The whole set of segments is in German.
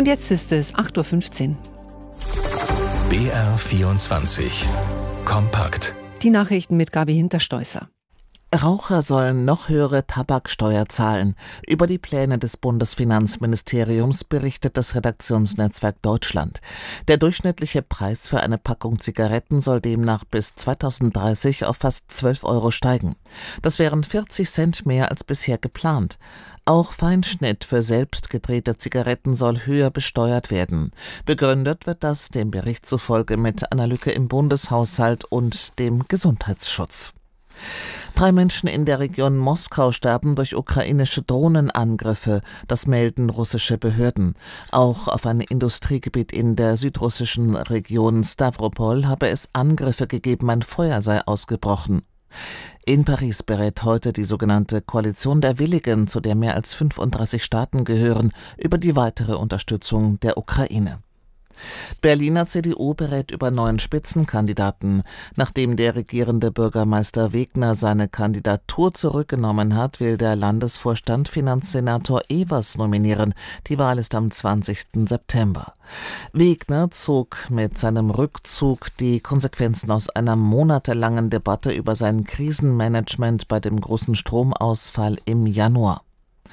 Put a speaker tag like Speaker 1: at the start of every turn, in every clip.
Speaker 1: Und jetzt ist es 8:15 Uhr.
Speaker 2: BR24 Kompakt.
Speaker 1: Die Nachrichten mit Gabi Hinterstoisser.
Speaker 3: Raucher sollen noch höhere Tabaksteuer zahlen. Über die Pläne des Bundesfinanzministeriums berichtet das Redaktionsnetzwerk Deutschland. Der durchschnittliche Preis für eine Packung Zigaretten soll demnach bis 2030 auf fast 12 € steigen. Das wären 40 Cent mehr als bisher geplant. Auch Feinschnitt für selbst gedrehte Zigaretten soll höher besteuert werden. Begründet wird das dem Bericht zufolge mit einer Lücke im Bundeshaushalt und dem Gesundheitsschutz. 3 Menschen in der Region Moskau sterben durch ukrainische Drohnenangriffe, das melden russische Behörden. Auch auf ein Industriegebiet in der südrussischen Region Stavropol habe es Angriffe gegeben, ein Feuer sei ausgebrochen. In Paris berät heute die sogenannte Koalition der Willigen, zu der mehr als 35 Staaten gehören, über die weitere Unterstützung der Ukraine. Berliner CDU berät über neuen Spitzenkandidaten. Nachdem der regierende Bürgermeister Wegner seine Kandidatur zurückgenommen hat, will der Landesvorstand Finanzsenator Evers nominieren. Die Wahl ist am 20. September. Wegner zog mit seinem Rückzug die Konsequenzen aus einer monatelangen Debatte über sein Krisenmanagement bei dem großen Stromausfall im Januar.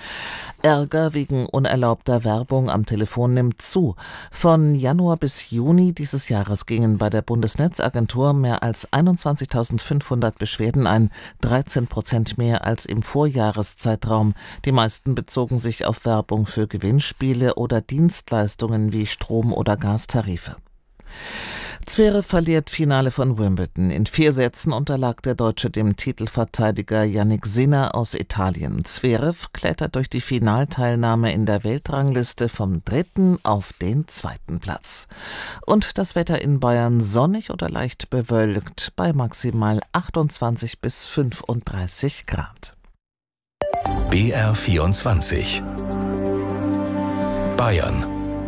Speaker 3: Ärger wegen unerlaubter Werbung am Telefon nimmt zu. Von Januar bis Juni dieses Jahres gingen bei der Bundesnetzagentur mehr als 21.500 Beschwerden ein, 13% mehr als im Vorjahreszeitraum. Die meisten bezogen sich auf Werbung für Gewinnspiele oder Dienstleistungen wie Strom- oder Gastarife. Zverev verliert Finale von Wimbledon. In 4 Sätzen unterlag der Deutsche dem Titelverteidiger Jannik Sinner aus Italien. Zverev klettert durch die Finalteilnahme in der Weltrangliste vom 3. auf den 2. Platz. Und das Wetter in Bayern sonnig oder leicht bewölkt bei maximal 28 bis 35 Grad.
Speaker 2: BR24 Bayern.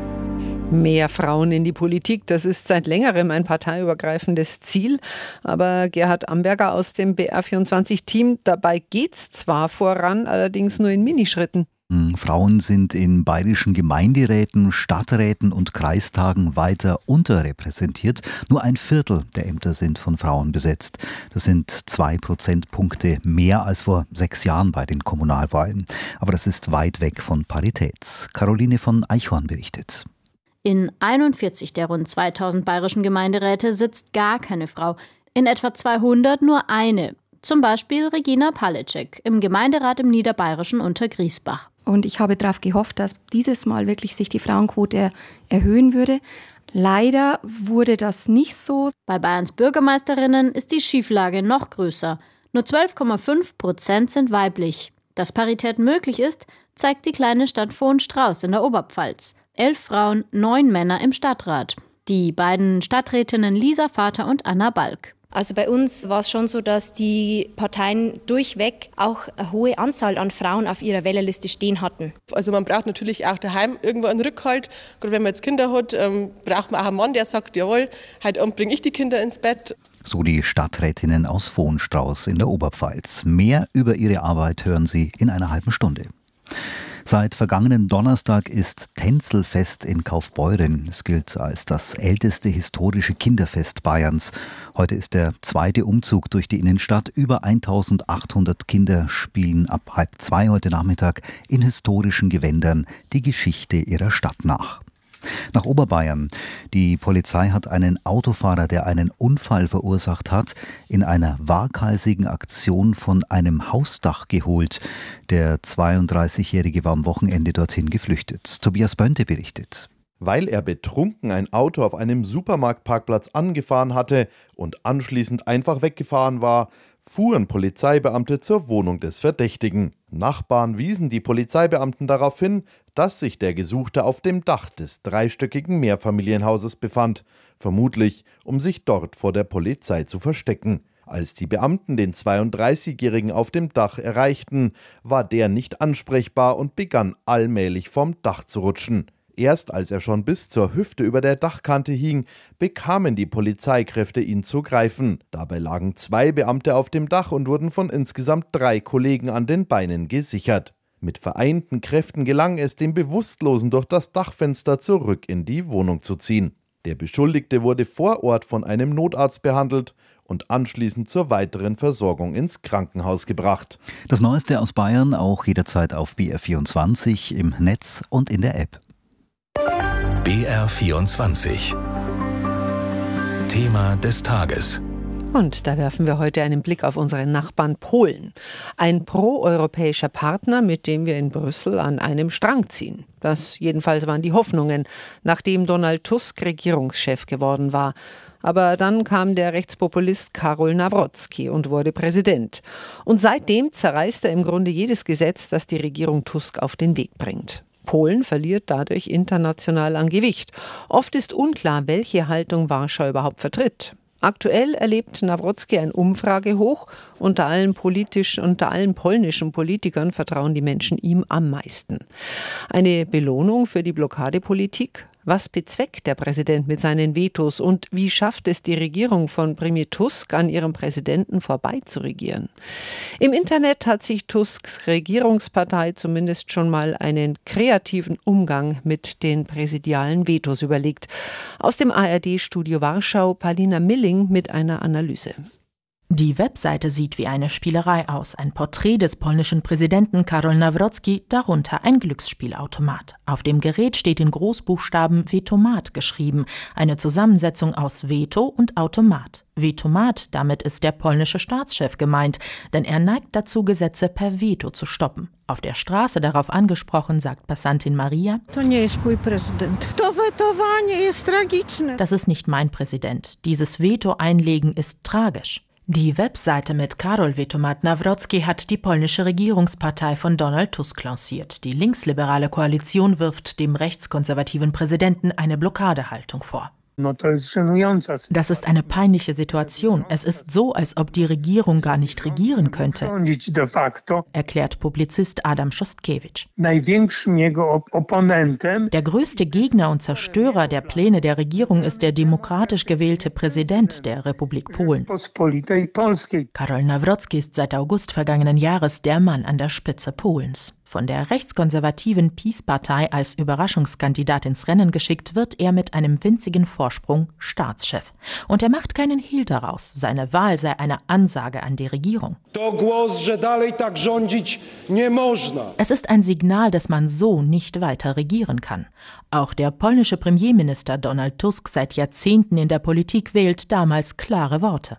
Speaker 1: Mehr Frauen in die Politik, das ist seit längerem ein parteiübergreifendes Ziel. Aber Gerhard Amberger aus dem BR24-Team, dabei geht's zwar voran, allerdings nur in Minischritten.
Speaker 4: Frauen sind in bayerischen Gemeinderäten, Stadträten und Kreistagen weiter unterrepräsentiert. Nur 1/4 der Ämter sind von Frauen besetzt. Das sind 2 Prozentpunkte mehr als vor 6 Jahren bei den Kommunalwahlen. Aber das ist weit weg von Parität. Caroline von Eichhorn berichtet.
Speaker 5: In 41 der rund 2000 bayerischen Gemeinderäte sitzt gar keine Frau, in etwa 200 nur eine. Zum Beispiel Regina Palecek im Gemeinderat im Niederbayerischen Untergriesbach.
Speaker 6: Und ich habe darauf gehofft, dass dieses Mal wirklich sich die Frauenquote erhöhen würde. Leider wurde das nicht so.
Speaker 5: Bei Bayerns Bürgermeisterinnen ist die Schieflage noch größer. Nur 12,5% sind weiblich. Dass Parität möglich ist, zeigt die kleine Stadt Vohn-Strauß in der Oberpfalz. 11 Frauen, 9 Männer im Stadtrat. Die beiden Stadträtinnen Lisa Vater und Anna Balk.
Speaker 7: Also bei uns war es schon so, dass die Parteien durchweg auch eine hohe Anzahl an Frauen auf ihrer Wählerliste stehen hatten.
Speaker 8: Also man braucht natürlich auch daheim irgendwo einen Rückhalt. Gerade wenn man jetzt Kinder hat, braucht man auch einen Mann, der sagt, jawohl, heute Abend bringe ich die Kinder ins Bett.
Speaker 4: So die Stadträtinnen aus Vohn-Strauß in der Oberpfalz. Mehr über ihre Arbeit hören Sie in einer halben Stunde. Seit vergangenen Donnerstag ist Tänzelfest in Kaufbeuren. Es gilt als das älteste historische Kinderfest Bayerns. Heute ist der 2. Umzug durch die Innenstadt. Über 1800 Kinder spielen ab 1:30 heute Nachmittag in historischen Gewändern die Geschichte ihrer Stadt nach. Nach Oberbayern. Die Polizei hat einen Autofahrer, der einen Unfall verursacht hat, in einer waghalsigen Aktion von einem Hausdach geholt. Der 32-Jährige war am Wochenende dorthin geflüchtet. Tobias Bönte berichtet.
Speaker 9: Weil er betrunken ein Auto auf einem Supermarktparkplatz angefahren hatte und anschließend einfach weggefahren war, fuhren Polizeibeamte zur Wohnung des Verdächtigen. Nachbarn wiesen die Polizeibeamten darauf hin, dass sich der Gesuchte auf dem Dach des dreistöckigen Mehrfamilienhauses befand, vermutlich um sich dort vor der Polizei zu verstecken. Als die Beamten den 32-Jährigen auf dem Dach erreichten, war der nicht ansprechbar und begann allmählich vom Dach zu rutschen. Erst als er schon bis zur Hüfte über der Dachkante hing, bekamen die Polizeikräfte ihn zu greifen. Dabei lagen 2 Beamte auf dem Dach und wurden von insgesamt 3 Kollegen an den Beinen gesichert. Mit vereinten Kräften gelang es, den Bewusstlosen durch das Dachfenster zurück in die Wohnung zu ziehen. Der Beschuldigte wurde vor Ort von einem Notarzt behandelt und anschließend zur weiteren Versorgung ins Krankenhaus gebracht.
Speaker 4: Das Neueste aus Bayern auch jederzeit auf BR24 im Netz und in der App.
Speaker 2: BR24 Thema des Tages.
Speaker 1: Und da werfen wir heute einen Blick auf unseren Nachbarn Polen. Ein proeuropäischer Partner, mit dem wir in Brüssel an einem Strang ziehen. Das jedenfalls waren die Hoffnungen, nachdem Donald Tusk Regierungschef geworden war. Aber dann kam der Rechtspopulist Karol Nawrocki und wurde Präsident. Und seitdem zerreißt er im Grunde jedes Gesetz, das die Regierung Tusk auf den Weg bringt. Polen verliert dadurch international an Gewicht. Oft ist unklar, welche Haltung Warschau überhaupt vertritt. Aktuell erlebt Nawrocki ein Umfragehoch. Unter allen polnischen Politikern vertrauen die Menschen ihm am meisten. Eine Belohnung für die Blockadepolitik? Was bezweckt der Präsident mit seinen Vetos und wie schafft es die Regierung von Premier Tusk, an ihrem Präsidenten vorbei zu regieren? Im Internet hat sich Tusks Regierungspartei zumindest schon mal einen kreativen Umgang mit den präsidialen Vetos überlegt. Aus dem ARD-Studio Warschau Palina Milling mit einer Analyse.
Speaker 10: Die Webseite sieht wie eine Spielerei aus. Ein Porträt des polnischen Präsidenten Karol Nawrocki, darunter ein Glücksspielautomat. Auf dem Gerät steht in Großbuchstaben Vetomat geschrieben, eine Zusammensetzung aus Veto und Automat. Vetomat, damit ist der polnische Staatschef gemeint, denn er neigt dazu, Gesetze per Veto zu stoppen. Auf der Straße darauf angesprochen, sagt Passantin Maria: Das ist nicht mein Präsident. Dieses Veto einlegen ist tragisch. Die Webseite mit Karol Vetomat Nawrocki hat die polnische Regierungspartei von Donald Tusk lanciert. Die linksliberale Koalition wirft dem rechtskonservativen Präsidenten eine Blockadehaltung vor. Das ist eine peinliche Situation. Es ist so, als ob die Regierung gar nicht regieren könnte, erklärt Publizist Adam Szostkiewicz. Der größte Gegner und Zerstörer der Pläne der Regierung ist der demokratisch gewählte Präsident der Republik Polen. Karol Nawrocki ist seit August vergangenen Jahres der Mann an der Spitze Polens. Von der rechtskonservativen PiS-Partei als Überraschungskandidat ins Rennen geschickt, wird er mit einem winzigen Vorsprung Staatschef. Und er macht keinen Hehl daraus. Seine Wahl sei eine Ansage an die Regierung. Es ist ein Signal, dass man so nicht weiter regieren kann. Auch der polnische Premierminister Donald Tusk, seit Jahrzehnten in der Politik, wählt damals klare Worte.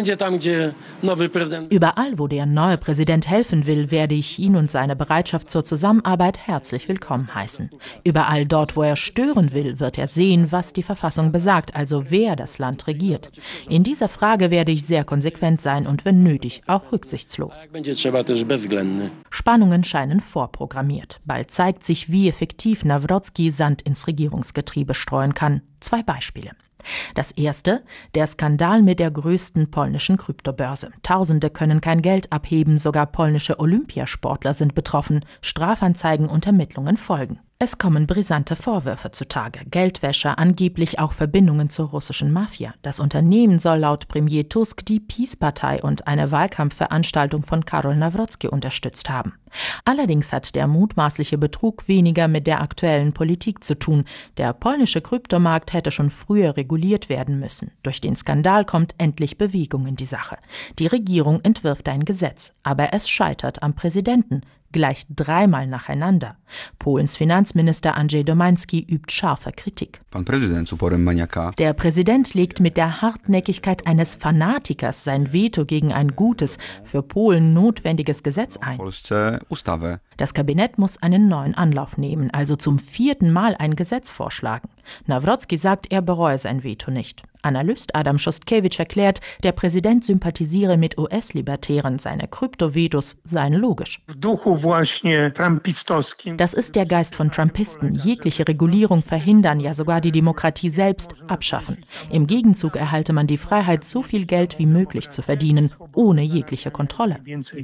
Speaker 10: Überall, wo der neue Präsident helfen will, werde ich ihn und seine Bereitschaft zur Zusammenarbeit herzlich willkommen heißen. Überall dort, wo er stören will, wird er sehen, was die Verfassung besagt, also wer das Land regiert. In dieser Frage werde ich sehr konsequent sein und wenn nötig auch rücksichtslos. Spannungen scheinen vorprogrammiert. Bald zeigt sich, wie effektiv Nawrocki Sand ins Regierungsgetriebe streuen kann. 2 Beispiele. Das erste, der Skandal mit der größten polnischen Kryptobörse. Tausende können kein Geld abheben, sogar polnische Olympiasportler sind betroffen. Strafanzeigen und Ermittlungen folgen. Es kommen brisante Vorwürfe zutage. Geldwäsche, angeblich auch Verbindungen zur russischen Mafia. Das Unternehmen soll laut Premier Tusk die PiS-Partei und eine Wahlkampfveranstaltung von Karol Nawrocki unterstützt haben. Allerdings hat der mutmaßliche Betrug weniger mit der aktuellen Politik zu tun. Der polnische Kryptomarkt hätte schon früher reguliert werden müssen. Durch den Skandal kommt endlich Bewegung in die Sache. Die Regierung entwirft ein Gesetz, aber es scheitert am Präsidenten. Gleich 3-mal nacheinander. Polens Finanzminister Andrzej Domański übt scharfe Kritik. Der Präsident legt mit der Hartnäckigkeit eines Fanatikers sein Veto gegen ein gutes, für Polen notwendiges Gesetz ein. Das Kabinett muss einen neuen Anlauf nehmen, also zum 4. Mal ein Gesetz vorschlagen. Nawrocki sagt, er bereue sein Veto nicht. Analyst Adam Szostkiewicz erklärt, der Präsident sympathisiere mit US-Libertären, seine Kryptovetos seien logisch. Das ist der Geist von Trumpisten. Jegliche Regulierung verhindern, ja sogar die Demokratie selbst abschaffen. Im Gegenzug erhalte man die Freiheit, so viel Geld wie möglich zu verdienen, ohne jegliche Kontrolle.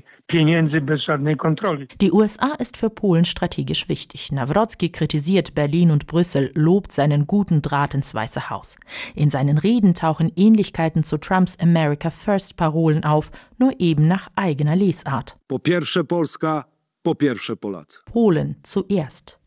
Speaker 10: Die USA ist für Polen strategisch wichtig. Nawrocki kritisiert Berlin und Brüssel, lobt seinen guten Draht ins Weiße Haus. In seinen Reden tauchen Ähnlichkeiten zu Trumps America First Parolen auf, nur eben nach eigener Lesart.
Speaker 11: Po pierwsze Polacy.
Speaker 10: Polen zuerst.